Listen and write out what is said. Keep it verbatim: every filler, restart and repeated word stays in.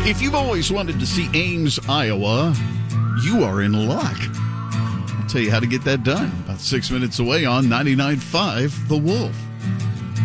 If you've always wanted to see Ames, Iowa, you are in luck. I'll tell you how to get that done. About six minutes away on ninety-nine point five The Wolf.